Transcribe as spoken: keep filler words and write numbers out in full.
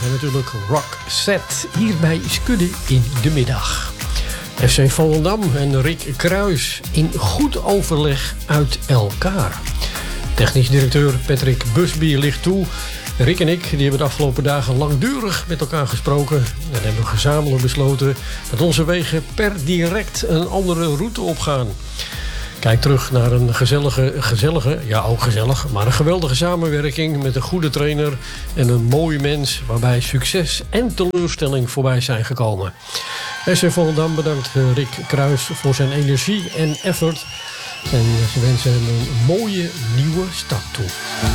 En natuurlijk Rock Set hier bij Skudde in de middag. F C Volendam en Rick Kruis in goed overleg uit elkaar. Technisch directeur Patrick Busby ligt toe. Rick en ik die hebben de afgelopen dagen langdurig met elkaar gesproken. En hebben gezamenlijk besloten dat onze wegen per direct een andere route opgaan. Kijk terug naar een gezellige, gezellige, ja ook gezellig, maar een geweldige samenwerking met een goede trainer en een mooi mens waarbij succes en teleurstelling voorbij zijn gekomen. S C Volendam bedankt Rick Kruis voor zijn energie en effort en ze wensen hem een mooie nieuwe start toe.